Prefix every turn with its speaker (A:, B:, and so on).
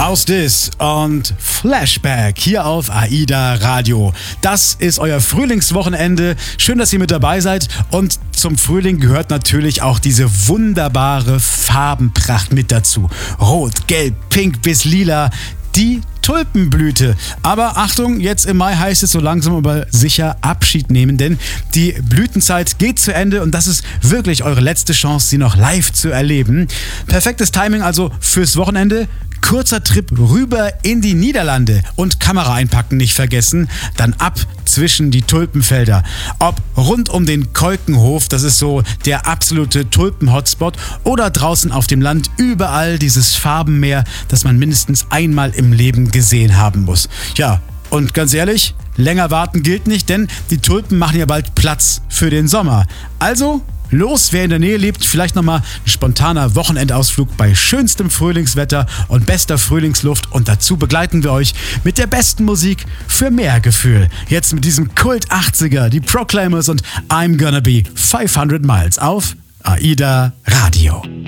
A: House This und Flashback hier auf AIDA Radio. Das ist euer Frühlingswochenende. Schön, dass ihr mit dabei seid. Und zum Frühling gehört natürlich auch diese wunderbare Farbenpracht mit dazu. Rot, Gelb, Pink bis Lila. Die Tulpenblüte. Aber Achtung, jetzt im Mai heißt es so langsam aber sicher Abschied nehmen, denn die Blütenzeit geht zu Ende und das ist wirklich eure letzte Chance, sie noch live zu erleben. Perfektes Timing also fürs Wochenende. Kurzer Trip rüber in die Niederlande und Kamera einpacken nicht vergessen. Dann ab zwischen die Tulpenfelder. Ob rund um den Keukenhof, das ist so der absolute Tulpen-Hotspot, oder draußen auf dem Land, überall dieses Farbenmeer, das man mindestens einmal im Leben gesehen haben muss. Ja, und ganz ehrlich, länger warten gilt nicht, denn die Tulpen machen ja bald Platz für den Sommer. Also los, wer in der Nähe lebt, vielleicht nochmal ein spontaner Wochenendausflug bei schönstem Frühlingswetter und bester Frühlingsluft und dazu begleiten wir euch mit der besten Musik für mehr Gefühl. Jetzt mit diesem Kult 80er, die Proclaimers und I'm Gonna Be 500 Miles auf AIDA Radio.